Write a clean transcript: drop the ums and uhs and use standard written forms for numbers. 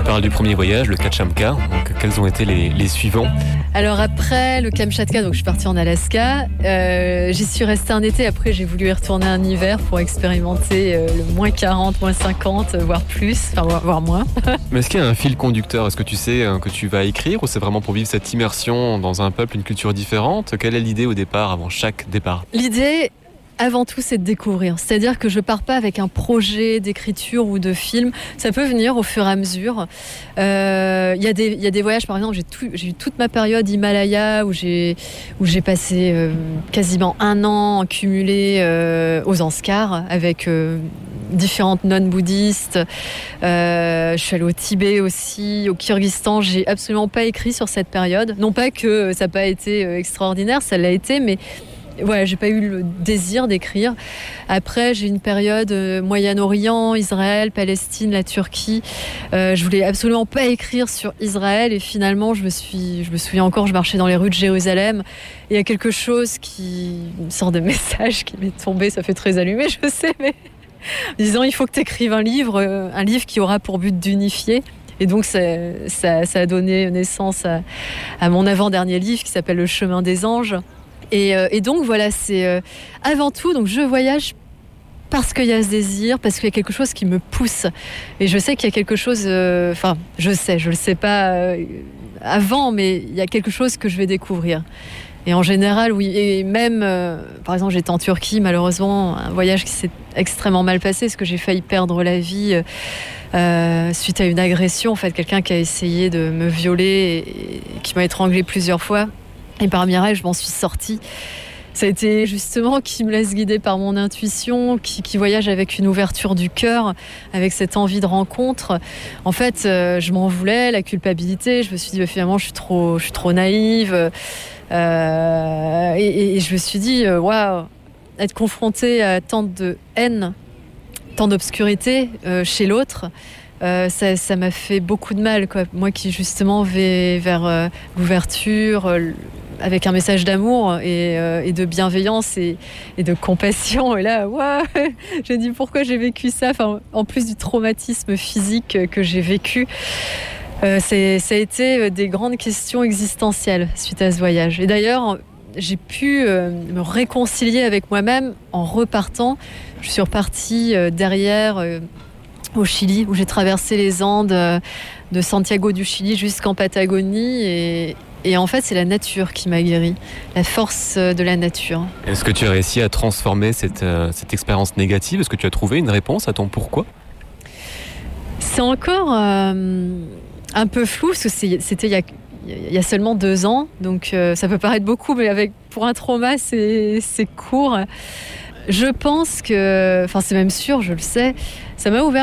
parle du premier voyage, le Kamchatka. Donc, quels ont été les suivants? Alors après le Kamchatka, donc je suis partie en Alaska. J'y suis restée un été. Après, j'ai voulu y retourner un hiver pour expérimenter le moins 40, moins 50, voire plus, enfin voire moins. Mais est-ce qu'il y a un fil conducteur? Est-ce que tu sais que tu vas écrire ou c'est vraiment pour vivre cette immersion dans un peuple, une culture différente? Quelle est l'idée au départ, avant chaque départ? L'idée, avant tout, c'est de découvrir. C'est-à-dire que je pars pas avec un projet d'écriture ou de film. Ça peut venir au fur et à mesure. Il y a des voyages, par exemple, j'ai eu toute ma période Himalaya où j'ai passé quasiment un an en cumulé aux Anskars avec différentes nonnes bouddhistes. Je suis allée au Tibet aussi, au Kyrgyzstan. J'ai absolument pas écrit sur cette période. Non pas que ça n'a pas été extraordinaire, ça l'a été, mais voilà, j'ai pas eu le désir d'écrire. Après, j'ai une période Moyen-Orient, Israël, Palestine, la Turquie. Je voulais absolument pas écrire sur Israël et finalement, je me souviens encore, je marchais dans les rues de Jérusalem et il y a quelque chose une sorte de message qui m'est tombé. Ça fait très allumé, je sais, mais disant il faut que tu écrives un livre qui aura pour but d'unifier. Et donc ça a donné naissance à mon avant-dernier livre qui s'appelle Le Chemin des Anges. Et donc voilà, c'est avant tout, donc je voyage parce qu'il y a ce désir, parce qu'il y a quelque chose qui me pousse. Et je sais qu'il y a quelque chose, je le sais pas avant, mais il y a quelque chose que je vais découvrir. Et en général, oui. Et même, par exemple, j'étais en Turquie, malheureusement, un voyage qui s'est extrêmement mal passé, parce que j'ai failli perdre la vie suite à une agression. En fait, quelqu'un qui a essayé de me violer et qui m'a étranglée plusieurs fois. Et par miracle, je m'en suis sortie. Ça a été justement qui me laisse guider par mon intuition, qui voyage avec une ouverture du cœur, avec cette envie de rencontre. En fait, je m'en voulais, la culpabilité. Je me suis dit, finalement, je suis trop naïve. Et je me suis dit, waouh, être confrontée à tant de haine, tant d'obscurité chez l'autre. Ça m'a fait beaucoup de mal, quoi. Moi qui justement vais vers l'ouverture, avec un message d'amour et de bienveillance et de compassion. Et là, waouh, j'ai dit pourquoi j'ai vécu ça. Enfin, en plus du traumatisme physique que j'ai vécu, ça a été des grandes questions existentielles suite à ce voyage. Et d'ailleurs, j'ai pu me réconcilier avec moi-même en repartant. Je suis repartie derrière au Chili, où j'ai traversé les Andes de Santiago du Chili jusqu'en Patagonie. Et en fait, c'est la nature qui m'a guérie, la force de la nature. Est-ce que tu as réussi à transformer cette expérience négative? Est-ce que tu as trouvé une réponse à ton pourquoi? C'est encore un peu flou, parce que c'était il y a seulement 2 ans, donc ça peut paraître beaucoup, mais pour un trauma, c'est court. Je pense que, c'est même sûr, je le sais, ça m'a ouvert